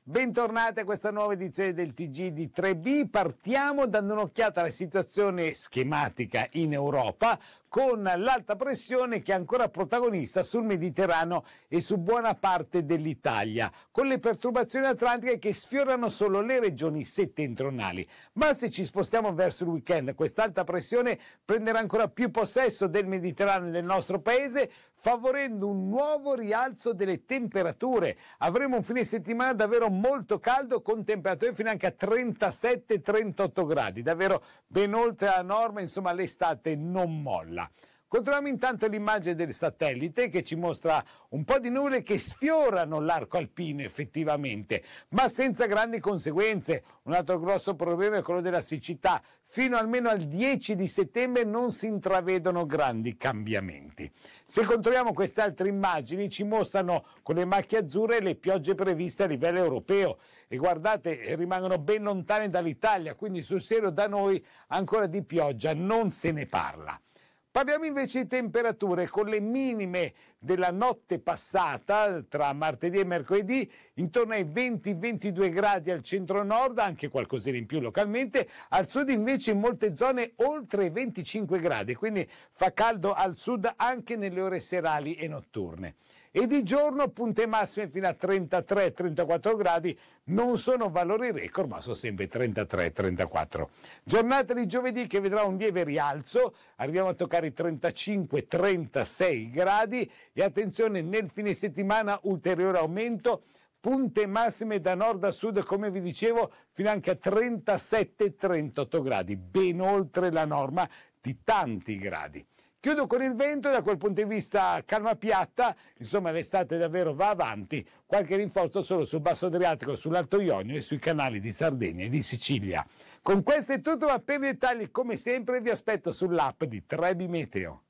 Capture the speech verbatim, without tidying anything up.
Bentornati a questa nuova edizione del T G di tre B. Partiamo dando un'occhiata alla situazione schematica in Europa, con l'alta pressione che è ancora protagonista sul Mediterraneo e su buona parte dell'Italia, con le perturbazioni atlantiche che sfiorano solo le regioni settentrionali. Ma se ci spostiamo verso il weekend, quest'alta pressione prenderà ancora più possesso del Mediterraneo nel nostro paese, favorendo un nuovo rialzo delle temperature. Avremo un fine settimana davvero molto caldo, con temperature fino anche a trentasette trentotto gradi, davvero ben oltre la norma. Insomma, l'estate non molla. Controlliamo intanto l'immagine del satellite che ci mostra un po' di nuvole che sfiorano l'arco alpino effettivamente, ma senza grandi conseguenze. Un altro grosso problema è quello della siccità. Fino almeno al dieci di settembre non si intravedono grandi cambiamenti. Se controlliamo queste altre immagini, ci mostrano con le macchie azzurre le piogge previste a livello europeo e guardate, rimangono ben lontane dall'Italia, quindi sul serio da noi ancora di pioggia non se ne parla. Parliamo invece di temperature, con le minime della notte passata tra martedì e mercoledì intorno ai venti ventidue gradi al centro-nord, anche qualcosina in più localmente, al sud invece in molte zone oltre i venticinque gradi, quindi fa caldo al sud anche nelle ore serali e notturne. E di giorno punte massime fino a trentatré trentaquattro gradi, non sono valori record ma sono sempre trentatré trentaquattro. Giornata di giovedì che vedrà un lieve rialzo, arriviamo a toccare i trentacinque trentasei gradi e attenzione, nel fine settimana ulteriore aumento, punte massime da nord a sud, come vi dicevo, fino anche a trentasette trentotto gradi, ben oltre la norma di tanti gradi. Chiudo con il vento e da quel punto di vista calma piatta, insomma l'estate davvero va avanti, qualche rinforzo solo sul basso Adriatico, sull'Alto Ionio e sui canali di Sardegna e di Sicilia. Con questo è tutto, ma per i dettagli come sempre vi aspetto sull'app di tre B Meteo.